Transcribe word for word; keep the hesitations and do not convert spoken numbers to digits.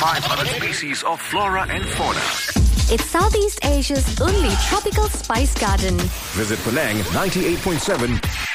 five hundred species of flora and fauna. It's Southeast Asia's only tropical spice garden. Visit Penang ninety-eight point seven